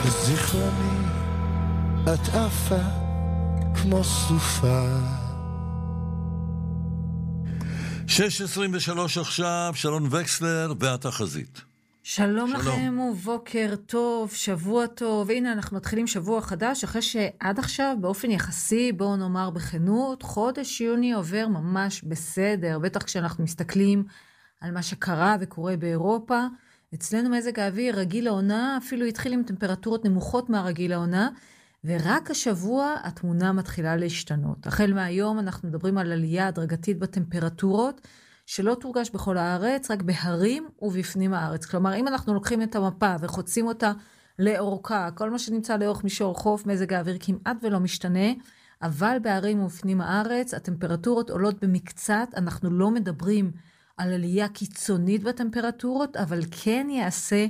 בזיכרוני את עפה כמו סופה. 6:23 עכשיו, שלום וקסלר והתחזית. שלום לכם ובוקר טוב, שבוע טוב. הנה אנחנו מתחילים שבוע חדש, אחרי שעד עכשיו באופן יחסי, בואו נאמר בכנות, חודש יוני עובר ממש בסדר, בטח כשאנחנו מסתכלים על מה שקרה וקורה באירופה. אצלנו מזג האוויר רגיל לעונה, אפילו התחיל עם טמפרטורות נמוכות מהרגיל לעונה, ורק השבוע התמונה מתחילה להשתנות. החל מהיום אנחנו מדברים על עלייה הדרגתית בטמפרטורות, שלא תורגש בכל הארץ, רק בהרים ובפנים הארץ. כלומר, אם אנחנו לוקחים את המפה וחוצים אותה לאורכה, כל מה שנמצא לאורך מישור חוף, מזג האוויר כמעט ולא משתנה, אבל בהרים ובפנים הארץ, הטמפרטורות עולות במקצת, אנחנו לא מדברים על עלייה קיצונית בטמפרטורות, אבל כן יעשה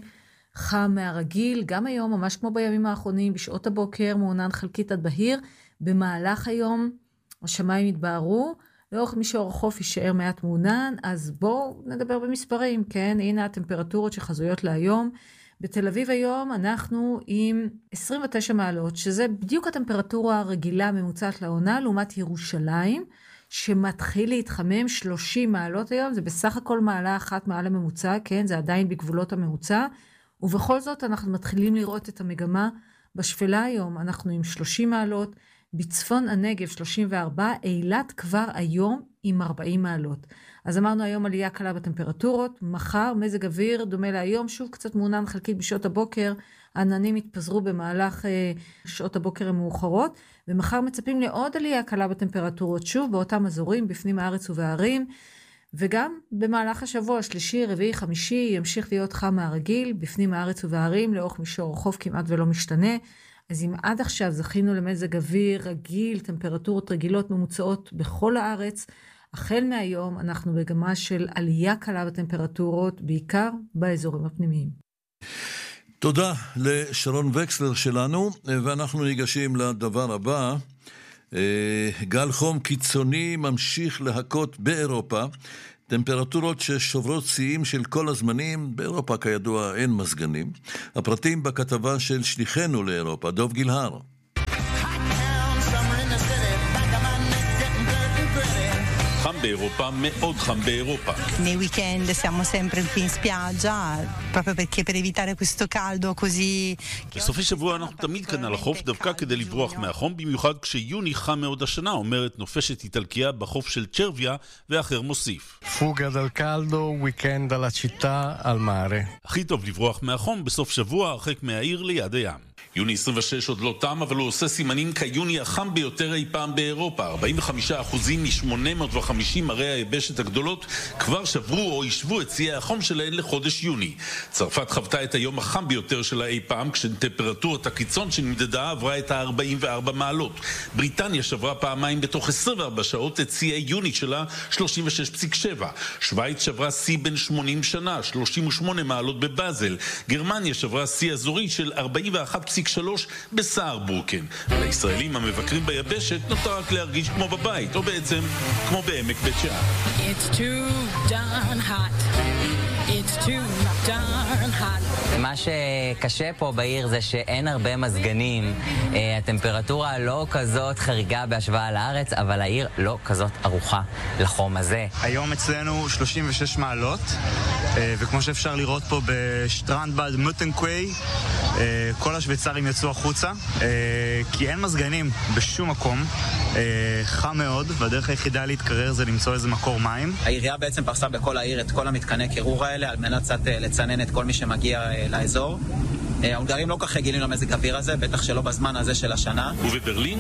חם מהרגיל, גם היום, ממש כמו בימים האחרונים, בשעות הבוקר, מעונן חלקית עד בהיר, במהלך היום השמיים יתבהרו, לאורך מישור החוף יישאר מעט מעונן, אז בואו נדבר במספרים, כן? הנה הטמפרטורות שחזויות להיום. בתל אביב היום אנחנו עם 29 מעלות, שזה בדיוק הטמפרטורה הרגילה הממוצעת לעונה, לעומת ירושלים, שמתחיל להתחמם 30 מעלות היום, זה בסך הכל מעלה אחת מעל הממוצע, כן? זה עדיין בגבולות הממוצע, ובכל זאת אנחנו מתחילים לראות את המגמה בשפלה היום, אנחנו עם 30 מעלות, בצפון הנגב 34, אילת כבר היום עם 40 מעלות. אז אמרנו היום עלייה קלה בטמפרטורות, מחר מזג אוויר דומה להיום, שוב קצת מעונן חלקית בשעות הבוקר, העננים התפזרו במהלך שעות הבוקר המאוחרות, ומחר מצפים לעוד עלייה קלה בטמפרטורות, שוב באותם אזורים, בפנים הארץ ובערים, וגם במהלך השבוע השלישי, רביעי, חמישי, ימשיך להיות חם מהרגיל, בפנים הארץ ובערים, לאורך מישור החוף כמעט ולא משתנה. אז אם עד עכשיו זכינו למזג אוויר רגיל, טמפרטורות רגילות ממוצעות בכל הארץ, החל מהיום אנחנו במגמה של עלייה קלה בטמפרטורות, בעיקר באזורים הפנימיים. תודה לשרון וקסלר שלנו, ואנחנו ניגשים לדבר הבא. גל חום קיצוני ממשיך להכות באירופה, טמפרטורות ששוברות שיאים של כל הזמנים. באירופה כידוע אין מזגנים. הפרטים בכתבה של שליחנו לאירופה, דוב גילהר. חם באירופה, מאוד חם באירופה. Nei weekend siamo sempre qui in spiaggia, proprio perché per evitare questo caldo così. בסופי שבוע אנחנו תמיד כאן על החוף, דווקא כדי לברוח מהחום, במיוחד כשיוני חם מאוד השנה, אומרת נופשת איטלקיה בחוף של צ'רביה, ואחר מוסיף. Fuga dal caldo, weekend alla città, al mare. הכי טוב לברוח מהחום בסוף שבוע, הרחק מהעיר ליד הים. יוני 26 עוד לא תם, אבל הוא עושה סימנים כיוני החם ביותר אי פעם באירופה. 45% מ-850 ערי היבשת הגדולות כבר שברו או ישבו את שיאי החום שלהן לחודש יוני. צרפת חוותה את היום החם ביותר שלה אי פעם, כשטמפרטורת הקיצון שנמדדה עברה את ה-44 מעלות. בריטניה שברה פעמיים בתוך 24 שעות את שיאי יוני שלה, 36.7. שוויץ שברה שיא בין 80 שנה, 38 מעלות בבאזל. גרמניה שברה שיא אזורי של 41.3 בסערברוקן. לישראלים המבקרים ביבשת נותר רק להרגיש כמו בבית, או בעצם כמו בעמק בית שאן. It's too darn hot. It's too darn hot. מה שקשה פה בעיר זה שאין הרבה מזגנים. הטמפרטורה לא כזאת חריגה בהשוואה לארץ, אבל העיר לא כזאת ערוכה לחום הזה. היום אצלנו 36 מעלות, וכמו שאפשר לראות פה בשטרנדבד מוטנקווי, כל השוויצרים יצאו החוצה, כי אין מזגנים בשום מקום, חם מאוד, והדרך היחידה להתקרר זה למצוא איזה מקור מים. העירייה בעצם פרסה בכל העיר את כל המתקני קירור האלה, על מנת קצת לצנן את כל מי שמגיע לאזור. ההונגרים לא כך רגילים למזג האוויר הזה, בטח שלא בזמן הזה של השנה. ובברלין?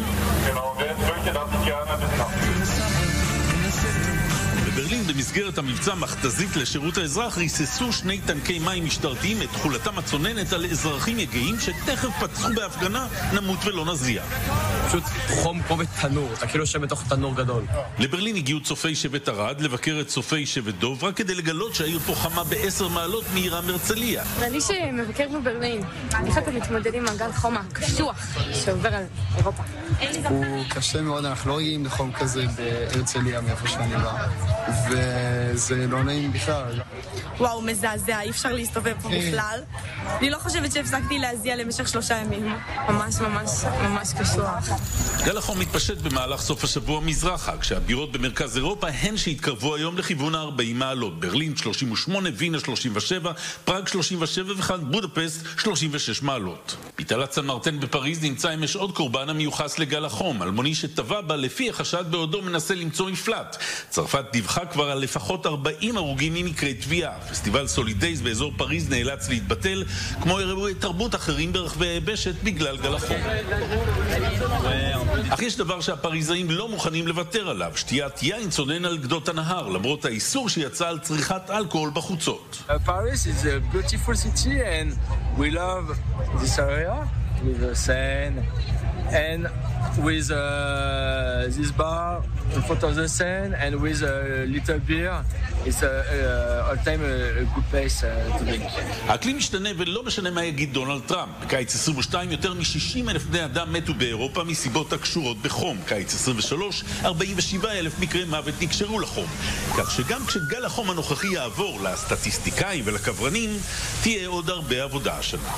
בברלין במסגרת המבצע מכתזית לשירות האזרח ריססו 2 טנקי מים משטרתיים את תכולתם הצוננת על אזרחים יגעים שתכף פצחו בהפגנה נמות ולא נזיע. פשוט חום כמו בתנור, אתה כאילו יושב בתוך תנור גדול. לברלין הגיעו צופי שבט ערד לבקר את צופי שבט דוב, רק כדי לגלות שהעיר פה חמה ב10 מעלות מעירה מרצליה. ואני שמבקר בברלין, איך אתם מתמודדים עם גל חום הקשוח שעובר על אירופה? הוא קשה מאוד, אנחנו לא רואים לחום כזה בהרצליה מאיפה שאני בא. וזה לא נעים בכלל. וואו, מזעזע, אי אפשר להסתובב פה בכלל. אני לא חושבת שהפסקתי להזיע למשך 3 ימים. ממש ממש ממש קשוח. גל החום מתפשט במהלך סוף השבוע מזרחה, כשהבירות במרכז אירופה הן שהתקרבו היום לכיוון 40 מעלות. ברלין 38, וינה 37, פראג 37 וכאן בודפסט 36 מעלות. בתעלת סן מרטן בפריז נמצא אמש עוד קורבן המיוחס לגל החום, אלמוני שטבע בה לפי החשד בעודו מנסה למצוא מפלט. צרפת דיווחה כבר על לפחות 40 הרוגים ממקרי טביעה. פסטיבל סולידייז באזור פריז נאלץ להתבטל, כמו אירועי תרבות אחרים ברחבי היבשת בגלל גל החום. אך יש דבר שהפריזאים לא מוכנים לוותר עליו, שתיית יין צונן על גדות הנהר, למרות האיסור שיצא על צריכת אלכוהול בחוצות. Paris is a beautiful city and we love this area with the Seine and with this bar in front of the Seine and with a little beer. It's all time a good place to drink. האקלים משתנה ולא משנה מה יגיד דונלד טראמפ. בקיץ 22 יותר מ-60,000 בני אדם מתו באירופה מסיבות הקשורות בחום. קיץ 23, 47,000 מקרי מוות נקשרו לחום. כך שגם כשגל החום הנוכחי יעבור לסטטיסטיקאים ולקברנים, תהיה עוד הרבה עבודה השנה.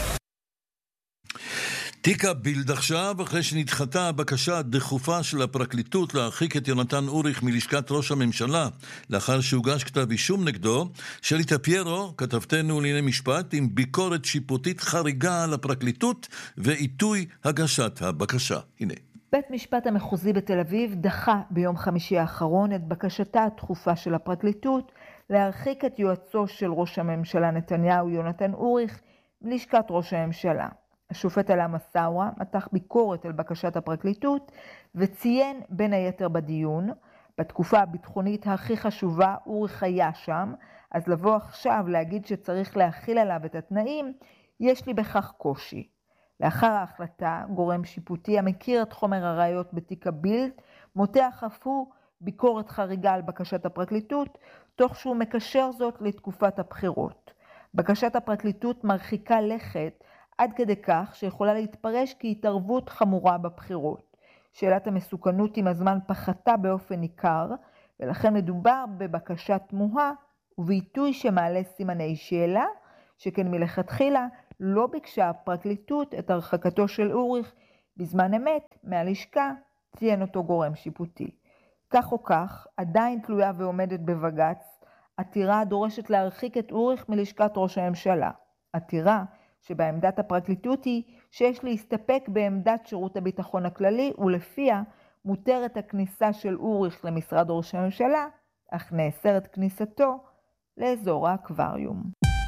תיק הבילד עכשיו, אחרי שנדחתה הבקשה הדחופה של הפרקליטות להרחיק את יונתן אוריך מלשכת ראש הממשלה, לאחר שהוגש כתב אישום נגדו, שלי טפיירו, כתבתנו לענייני משפט, עם ביקורת שיפוטית חריגה על הפרקליטות ועיתוי הגשת הבקשה. הנה. בית משפט המחוזי בתל אביב דחה ביום חמישי האחרון את בקשתה הדחופה של הפרקליטות להרחיק את יועצו של ראש הממשלה נתניהו יונתן אוריך מלשכת ראש הממשלה. השופט אלעם מסאורה מתח ביקורת על בקשת הפרקליטות וציין בין היתר בדיון, בתקופה הביטחונית הכי חשובה אוריך היה שם, אז לבוא עכשיו להגיד שצריך להכיל עליו את התנאים, יש לי בכך קושי. לאחר ההחלטה, גורם שיפוטי המכיר את חומר הראיות בתיק הבילד, מותח אף הוא ביקורת חריגה על בקשת הפרקליטות, תוך שהוא מקשר זאת לתקופת הבחירות. בקשת הפרקליטות מרחיקה לכת עד כדי כך שיכולה להתפרש כהתערבות חמורה בבחירות. שאלת המסוכנות עם הזמן פחתה באופן ניכר, ולכן מדובר בבקשה תמוהה ובעיתוי שמעלה סימני שאלה, שכן מלכתחילה לא ביקשה הפרקליטות את הרחקתו של אוריך בזמן אמת מהלשכה, ציין אותו גורם שיפוטי. כך או כך, עדיין תלויה ועומדת בבג"ץ, עתירה הדורשת להרחיק את אוריך מלשכת ראש הממשלה. עתירה שבעמדת הפרקליטות היא שיש להסתפק בעמדת שירות הביטחון הכללי, ולפיה מותרת הכניסה של אוריך למשרד ראש הממשלה, אך נאסרת כניסתו לאזור האקווריום.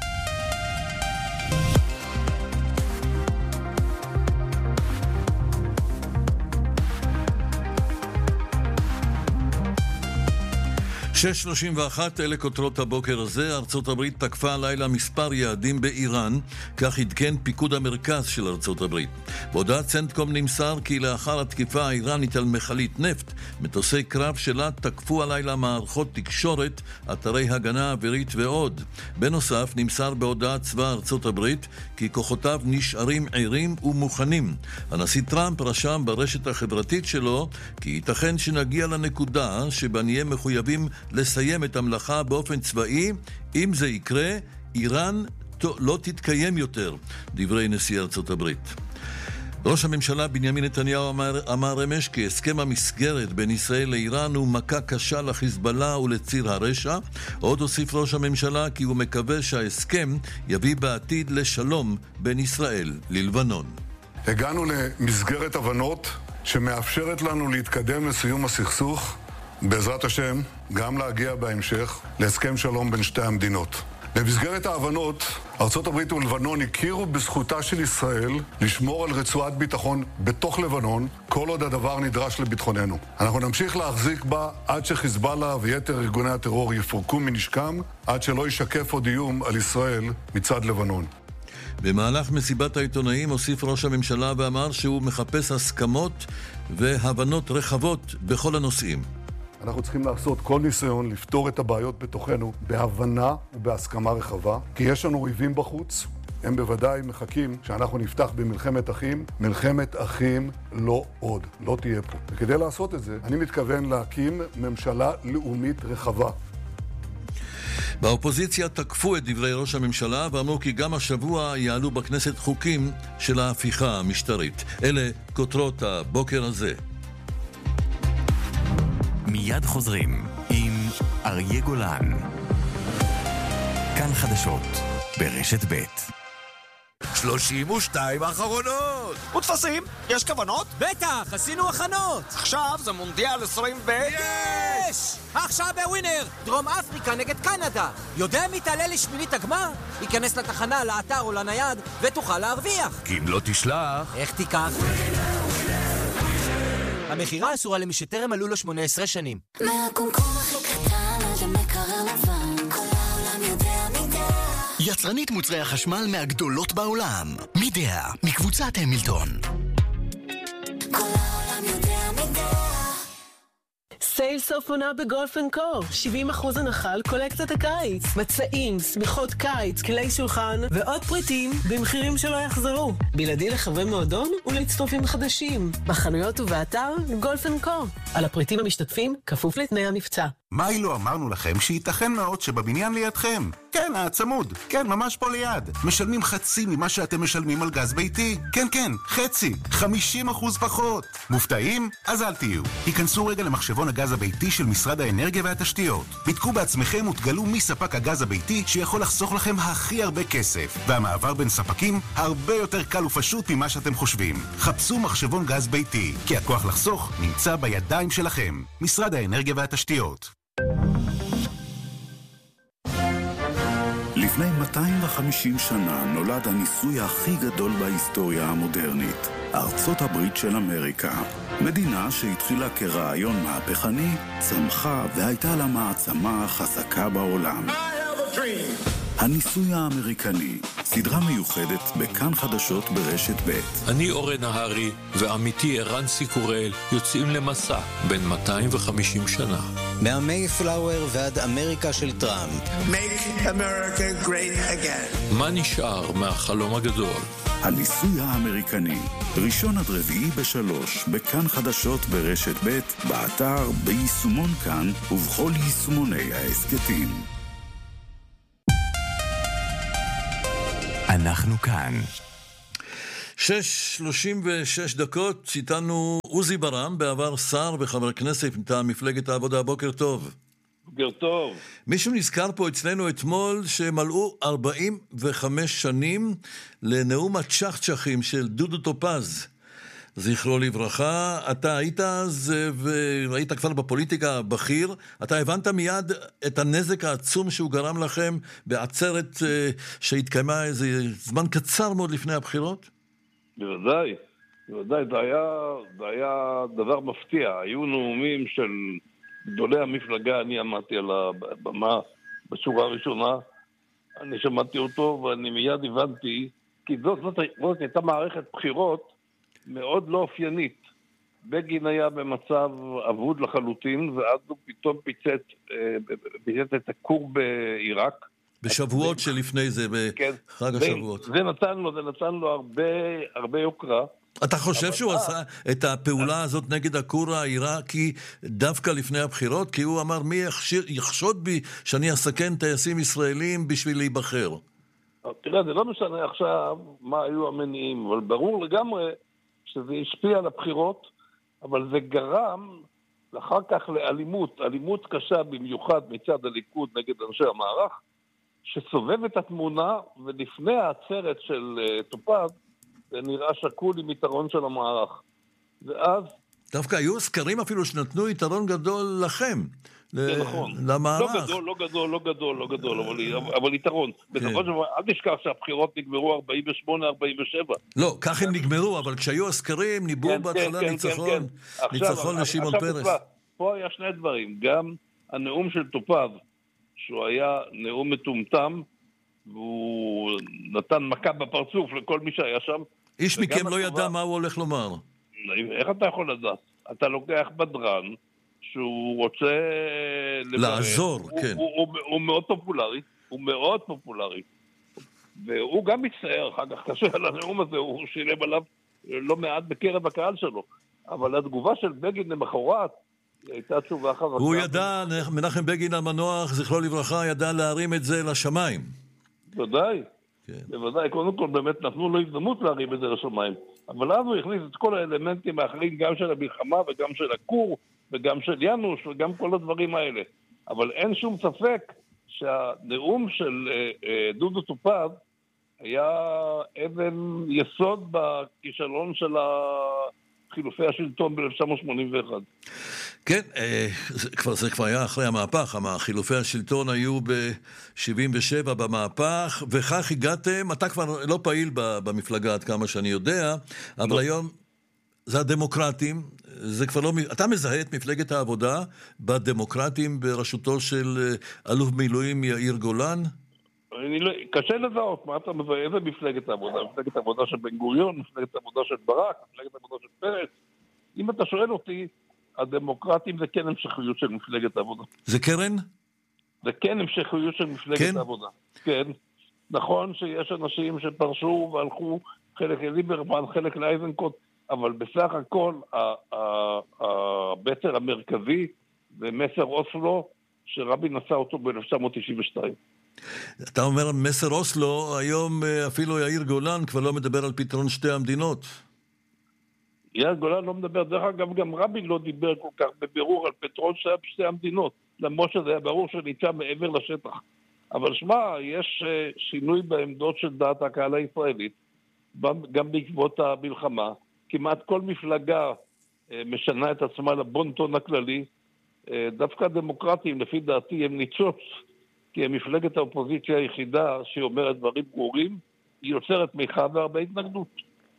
6:31, אלה כותרות הבוקר הזה. ארצות הברית תקפה הלילה מספר יעדים באיראן, כך עדכן פיקוד המרכז של ארצות הברית. בהודעת סנטקום נמסר כי לאחר התקיפה האיראנית על מכלית נפט, מטוסי קרב שלה תקפו הלילה מערכות תקשורת, אתרי הגנה אווירית ועוד. בנוסף, נמסר בהודעת צבא ארצות הברית כי כוחותיו נשארים ערים ומוכנים. הנשיא טראמפ רשם ברשת החברתית שלו כי ייתכן שנגיע לנקודה שבה נהיה מחויבים לסיים את המלאכה באופן צבאי. אם זה יקרה, איראן לא תתקיים יותר, דברי נשיא ארצות הברית. ראש הממשלה בנימין נתניהו אמר אמש כי הסכם המסגרת בין ישראל לאיראן הוא מכה קשה לחיזבאללה ולציר הרשע. עוד הוסיף ראש הממשלה כי הוא מקווה שההסכם יביא בעתיד לשלום בין ישראל ללבנון. הגענו למסגרת הבנות שמאפשרת לנו להתקדם לסיום הסכסוך, בעזרת השם גם להגיע בהמשך להסכם שלום בין שתי המדינות. במסגרת ההבנות, ארצות הברית ולבנון הכירו בזכותה של ישראל לשמור על רצועת ביטחון בתוך לבנון, כל עוד הדבר נדרש לביטחוננו. אנחנו נמשיך להחזיק בה עד שחיזבאללה ויתר ארגוני הטרור יפורקו מנשקם, עד שלא ישקף עוד איום על ישראל מצד לבנון. במהלך מסיבת העיתונאים הוסיף ראש הממשלה ואמר שהוא מחפש הסכמות והבנות רחבות בכל הנושאים. אנחנו צריכים לעשות כל ניסיון לפתור את הבעיות בתוכנו בהבנה ובהסכמה רחבה, כי יש לנו אויבים בחוץ, הם בוודאי מחכים שאנחנו נפתח במלחמת אחים. מלחמת אחים לא עוד, לא תהיה פה. וכדי לעשות את זה, אני מתכוון להקים ממשלה לאומית רחבה, באופוזיציה תקפו את דברי ראש הממשלה ואמרו כי גם השבוע יעלו בכנסת חוקים של ההפיכה המשטרית. אלה כותרות הבוקר הזה. מיד חוזרים עם אריה גולן. כאן חדשות ברשת ב'. 32 האחרונות. ותפסים, יש כוונות? בטח, עשינו הכנות. עכשיו זה מונדיאל 20 יש! עכשיו בווינר, דרום אפריקה נגד קנדה. יודע מי תעלה לשמינית הגמר? ייכנס לתחנה, לאתר או לנייד ותוכל להרוויח. כי אם לא תשלח... איך תיקח? המחירה אסורה למי שטרם מלאו לו 18 שנים. מהקומקום הכי קטן עד המקרר לבן, כל העולם יודע מידע. יצרנית מוצרי החשמל מהגדולות בעולם. מידע, מקבוצת המילטון. כל העולם יודע מידע. סייל סוף עונה בגולף אנד קו. 70% הנחה על קולקציית הקיץ. מצעים, סמיכות קיץ, כלי שולחן ועוד פריטים במחירים שלא יחזרו. בלעדי לחברי מועדון ולהצטרפים חדשים. בחנויות ובאתר גולף אנד קו. על הפריטים המשתתפים כפוף לתנאי המבצע. מה אילו אמרנו לכם שייתכן מאוד שבבניין לידכם? כן, הצמוד. כן, ממש פה ליד. משלמים חצי ממה שאתם משלמים על גז ביתי. כן, כן, חצי. 50% פחות. מופתעים? אז אל תהיו. היכנסו רגע למחשבון הגז הביתי של משרד האנרגיה והתשתיות. בדקו בעצמכם ותגלו מי ספק הגז הביתי שיכול לחסוך לכם הכי הרבה כסף. והמעבר בין ספקים הרבה יותר קל ופשוט ממה שאתם חושבים. חפשו מחשבון גז ביתי, כי הכוח לחסוך נמצא בידיים שלכם. משרד האנרגיה והתשתיות. לפני 250 שנה נולד הניסוי הכי גדול בהיסטוריה המודרנית, ארצות הברית של אמריקה. מדינה שהתחילה כרעיון מהפכני, צמחה והייתה לה מעצמה החזקה בעולם. הניסוי האמריקני, סדרה מיוחדת בכאן חדשות ברשת ב'. אני אורן נהרי ועמיתי ערן סיקורל יוצאים למסע בין 250 שנה. מהמייפלאואר ועד אמריקה של טראמפ. Make America great again. מה נשאר מהחלום הגדול? הניסוי האמריקני, ראשון עד רביעי ב3, בכאן חדשות ברשת ב', באתר, ביישומון כאן ובכל יישומוני העסקתים. אנחנו כאן. 6:36 דקות, איתנו עוזי ברם, בעבר שר וחבר כנסת מטעם מפלגת העבודה. בוקר טוב. בוקר טוב. מישהו נזכר פה אצלנו אתמול שמלאו 45 שנים לנאום הצ'חצ'חים של דודו טופז, זכרו לברכה. אתה היית אז והיית כבר בפוליטיקה בכיר, אתה הבנת מיד את הנזק העצום שהוא גרם לכם בעצרת שהתקיימה איזה זמן קצר מאוד לפני הבחירות? בוודאי, זה היה דבר מפתיע. היו נאומים של גדולי המפלגה, אני עמדתי על הבמה בשורה הראשונה, אני שמעתי אותו ואני מיד הבנתי, כי זאת הייתה מערכת בחירות מאוד לא אופיינית. בגין היה במצב אבוד לחלוטין, ואז הוא פתאום פיצץ את הכור בעיראק. בשבועות שלפני זה, בחג השבועות. זה נתן לו הרבה יוקרה. אתה חושב שהוא עשה את הפעולה הזאת נגד הכור העיראקי דווקא לפני הבחירות? כי הוא אמר, מי יחשוד בי שאני אסכן טייסים ישראלים בשביל להיבחר? תראה, זה לא משנה עכשיו מה היו המניעים, אבל ברור לגמרי שזה השפיע על הבחירות, אבל זה גרם אחר כך אלימות קשה במיוחד מצד הליכוד נגד אנשי המערך, שסובב את התמונה, ולפני העצרת של טופז, זה נראה שקול עם יתרון של המערך. ואז... דווקא היו סקרים אפילו שנתנו יתרון גדול לכם, נכון. למערך. לא גדול, אבל יתרון. בסופו של דבר, אל תשכח שהבחירות נגמרו 48-47. לא, כך הם נגמרו, אבל כשהיו הסקרים, ניבאו בהתחלה ניצחון לשמעון פרס. פה היה שני דברים, גם הנאום של טופז, שהוא היה נאום מטומטם, והוא נתן מכה בפרצוף לכל מי שהיה שם. איש מכם לא ידע מה הוא הולך לומר. איך אתה יכול לדעת? אתה לוקח בדרן, שהוא רוצה לעזור, כן. הוא מאוד פופולרי. והוא גם מצטער, אחר כך קשה על הנאום הזה, הוא שילם עליו לא מעט בקרב הקהל שלו. אבל התגובה של בגין למחרת, הייתה תשובה חזקה. הוא ידע, מנחם בגין המנוח, זכרו לברכה, ידע להרים את זה לשמיים. בוודאי. בוודאי, קודם כל באמת נתנו לו הזדמנות להרים את זה לשמיים. אבל אז הוא הכניס את כל האלמנטים האחרים, גם של המלחמה וגם של הכור, וגם של ינוש וגם כל הדברים האלה. אבל אין שום ספק שהנאום של דודו טופז היה אבן יסוד בכישלון של חילופי השלטון ב-1981. כן, זה כבר היה אחרי המהפך, חילופי השלטון היו ב-77 במהפך, וכך הגעתם, אתה כבר לא פעיל במפלגה עד כמה שאני יודע, אבל היום זה הדמוקרטים, זה כבר לא, אתה מזהה את מפלגת העבודה בדמוקרטים בראשותו של אלוף מילואים יאיר גולן? קשה לזהות, מה אתה מזהה? איזה מפלגת העבודה? מפלגת העבודה של בן גוריון, מפלגת העבודה של ברק, מפלגת העבודה של פרץ. אם אתה שואל אותי, הדמוקרטים זה כן המשכיות של מפלגת העבודה. זה קרן? זה כן המשכיות של מפלגת העבודה. כן. נכון שיש אנשים שפרשו והלכו חלק לליברמן, חלק לאייזנקוט, אבל בסך הכל הבצר המרכזי זה מסר אוסלו שרבין נשא אותו ב-1992. אתה אומר מסר אוסלו, היום אפילו יאיר גולן כבר לא מדבר על פתרון שתי המדינות. יאיר גולן לא מדבר, דרך אגב גם רבין לא דיבר כל כך בבירור על פתרון שתי המדינות, למרות שזה היה ברור שנמצא מעבר לשטח. אבל שמע, יש שינוי בעמדות של דעת הקהל הישראלית, גם בעקבות המלחמה. כמעט כל מפלגה משנה את עצמה לבונטון הכללי. דווקא הדמוקרטים, לפי דעתי, הם ניצוץ, כי הם מפלגת האופוזיציה היחידה שאומרת דברים ברורים, היא יוצרת תמיכה והרבה התנגדות.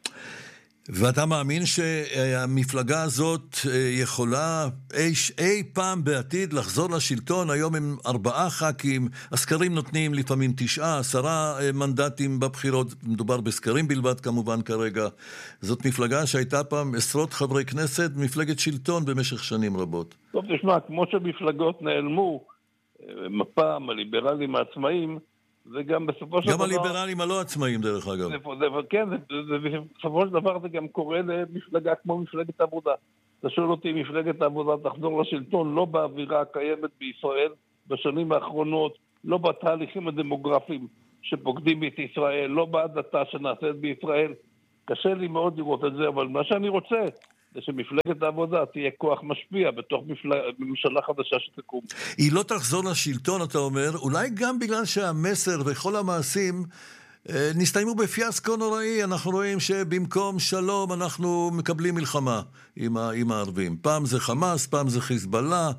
ואתה מאמין שהמפלגה הזאת יכולה אי פעם בעתיד לחזור לשלטון? היום הם 4 ח"כים, הסקרים נותנים לפעמים 9, 10 מנדטים בבחירות, מדובר בסקרים בלבד כמובן כרגע. זאת מפלגה שהייתה פעם עשרות חברי כנסת, מפלגת שלטון במשך שנים רבות. טוב, תשמע, כמו שמפלגות נעלמו, מפ"ם, הליברלים העצמאים, זה גם בסופו של דבר... גם הליברלים הלא עצמאים דרך אגב. כן, בסופו של דבר זה גם קורה למפלגה כמו מפלגת העבודה. אתה שואל אותי, מפלגת העבודה תחזור לשלטון לא באווירה הקיימת בישראל בשנים האחרונות, לא בתהליכים הדמוגרפיים שפוקדים את ישראל, לא בהדתה שנעשית בישראל. קשה לי מאוד לראות את זה, אבל מה שאני רוצה זה שמפלגת העבודה תהיה כוח משפיע בתוך ממשלה חדשה שתקום. היא לא תחזור לשלטון, אתה אומר, אולי גם בגלל שהמסר וכל המעשים נסתיימו בפיאסקו נוראי. אנחנו רואים שבמקום שלום אנחנו מקבלים מלחמה עם הערבים. פעם זה חמאס, פעם זה חיזבאללה,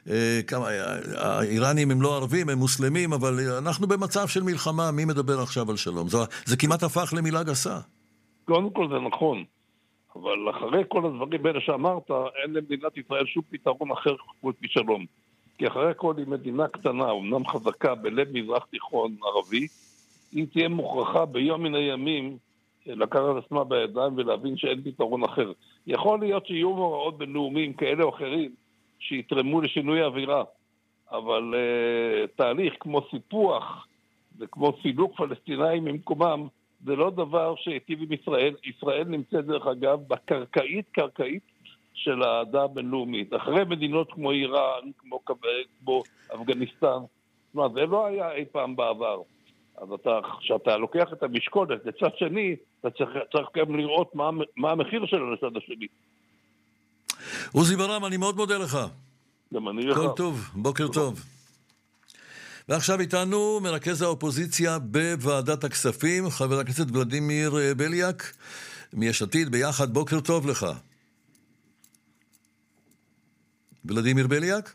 האיראנים הם לא ערבים, הם מוסלמים, אבל אנחנו במצב של מלחמה. מי מדבר עכשיו על שלום? זה כמעט הפך למילה גסה. קודם כל זה נכון. אבל אחרי כל הדברים האלה שאמרת, אין למדינת ישראל שום פתרון אחר חוץ משלום. כי אחרי כל היא מדינה קטנה, אמנם חזקה בלב מזרח תיכון ערבי, היא תהיה מוכרחה ביום מן הימים לקחת עצמה בידיים ולהבין שאין פתרון אחר. יכול להיות שיהיו מוראות בנאומים כאלה או אחרים שיתרמו לשינוי האווירה, אבל תהליך כמו סיפוח וכמו סילוק פלסטינאים ממקומם, זה לא דבר שהיטיב עם ישראל. ישראל נמצאת דרך אגב בקרקעית של העדה הבינלאומית. אחרי מדינות כמו איראן, כמו אפגניסטן, זה לא היה אי פעם בעבר. אז כשאתה לוקח את המשקולת לצד שני, אתה צריך גם לראות מה המחיר שלו לצד השני. עוזי ברם, אני מאוד מודה לך. גם אני לך. כל טוב, בוקר טוב. ועכשיו איתנו מרכז האופוזיציה בוועדת הכספים, חבר הכנסת ולדימיר בליאק, מיש עתיד, ביחד. בוקר טוב לך. ולדימיר בליאק?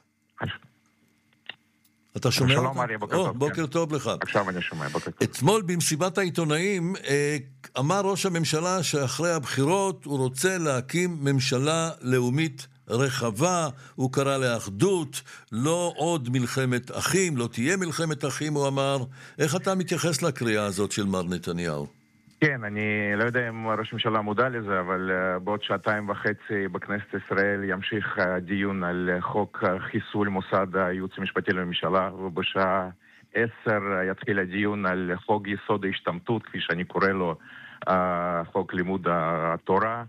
אתה שומע? שלום אריה, בוקר טוב. בוקר טוב לך. עכשיו אני שומע, בוקר טוב. אתמול במסיבת העיתונאים אמר ראש הממשלה שאחרי הבחירות הוא רוצה להקים ממשלה לאומית רחבה, הוא קרא לאחדות, לא עוד מלחמת אחים, לא תהיה מלחמת אחים, הוא אמר. איך אתה מתייחס לקריאה הזאת של מר נתניהו? כן, אני לא יודע אם ראש הממשלה מודע לזה, אבל בעוד 2.5 בכנסת ישראל ימשיך דיון על חוק חיסול מוסד הייעוץ המשפטי לממשלה, ובשעה 10 יתחיל הדיון על חוק יסוד ההשתמטות, כפי שאני קורא לו, חוק לימוד התורה.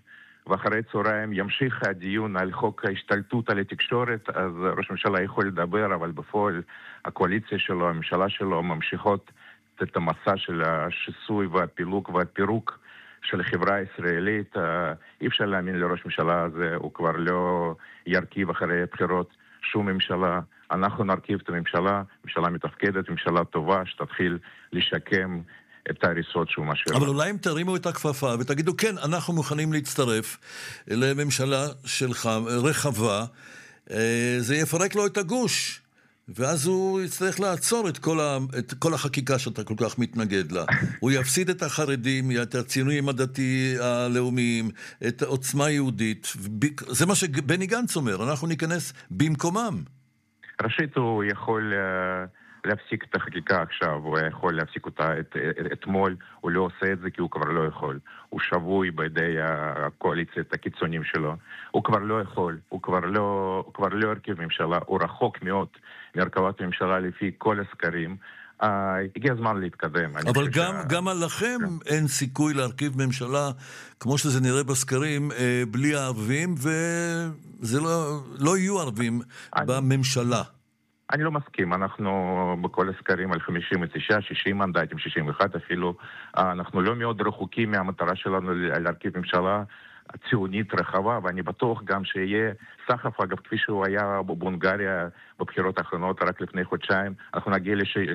ואחרי צהריים ימשיך הדיון על חוק ההשתלטות על התקשורת, אז ראש הממשלה יכול לדבר, אבל בפועל הקואליציה שלו, הממשלה שלו, ממשיכות את המסע של השיסוי והפילוג והפירוק של החברה הישראלית. אי אפשר להאמין לראש הממשלה הזה, הוא כבר לא ירכיב אחרי הבחירות שום ממשלה. אנחנו נרכיב את הממשלה, ממשלה מתפקדת, ממשלה טובה, שתתחיל לשקם את ההריסות שהוא משאיר. אבל אולי אם תרימו את הכפפה ותגידו, כן, אנחנו מוכנים להצטרף לממשלה שלך רחבה, זה יפרק לו את הגוש, ואז הוא יצטרך לעצור את כל החקיקה שאתה כל כך מתנגד לה. הוא יפסיד את החרדים, את הציונים הדתי הלאומיים, את העוצמה היהודית. זה מה שבני גנץ אומר, אנחנו ניכנס במקומם. ראשית הוא יכול להפסיק את החקיקה עכשיו, הוא יכול להפסיק אותה אתמול, הוא לא עושה את זה כי הוא כבר לא יכול. הוא שבוי בידי הקואליציית הקיצונים שלו. הוא כבר לא יכול, הוא כבר לא הרכיב ממשלה, הוא רחוק מאוד מהרכבת ממשלה לפי כל הסקרים. הגיע הזמן להתקדם. אבל גם לכם אין סיכוי להרכיב ממשלה כמו שזה נראה בסקרים בלי הערבים, וזה לא יהיו ערבים בממשלה. אני לא מסכים, אנחנו בכל הסקרים על 59, 60 מנדטים, 61 אפילו, אנחנו לא מאוד רחוקים מהמטרה שלנו להרכיב ממשלה ציונית רחבה, ואני בטוח גם שיהיה סחף, אגב, כפי שהוא היה בהונגריה בבחירות האחרונות רק לפני חודשיים, אנחנו נגיע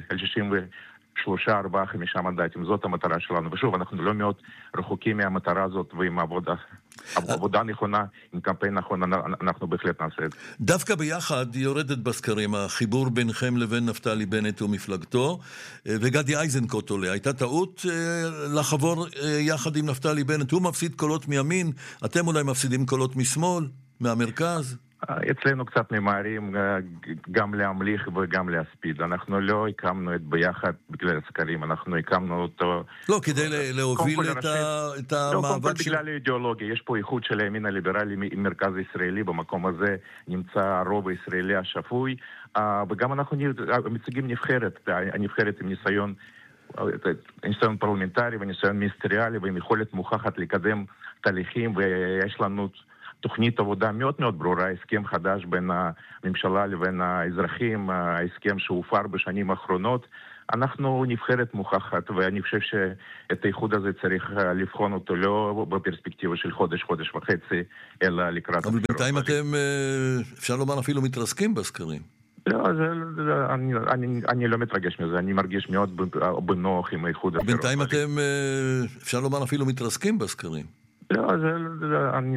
ל-63, 4, 5 מנדטים, זאת המטרה שלנו, ושוב, אנחנו לא מאוד רחוקים מהמטרה הזאת, ועם עבודה נכונה, עם קמפיין נכון, אנחנו בהחלט נעשה את זה. דווקא ביחד יורדת בסקרים החיבור ביניכם לבין נפתלי בנט ומפלגתו, וגדי איזנקוט עולה. הייתה טעות לחבור יחד עם נפתלי בנט, הוא מפסיד קולות מימין, אתם אולי מפסידים קולות משמאל, מהמרכז? אצלנו קצת ממהרים גם להמליך וגם להספיד. אנחנו לא הקמנו את ביחד בגלל הסקרים, אנחנו הקמנו אותו... לא, כדי להוביל את המאבק... לא, בגלל האידיאולוגיה. יש פה איחוד של הימין הליברלי עם מרכז ישראלי, במקום הזה נמצא הרוב הישראלי השפוי, וגם אנחנו מציגים נבחרת, הנבחרת עם ניסיון פרלמנטרי וניסיון מיניסטריאלי, ועם יכולת מוכחת לקדם תהליכים, ויש לנו... תוכנית עבודה מאוד מאוד ברורה, הסכם חדש בין הממשלה לבין האזרחים, ההסכם שהופר בשנים האחרונות. אנחנו נבחרת מוכחת, ואני חושב שאת האיחוד הזה צריך לבחון אותו לא בפרספקטיבה של חודש, חודש וחצי, אלא לקראת... אבל בינתיים אתם, אפשר לומר, אפילו מתרסקים בסקרים. לא, אני לא מתרגש מזה, אני מרגיש מאוד בנוח עם האיחוד הזה. בינתיים אתם, אפשר לומר, אפילו מתרסקים בסקרים. לא,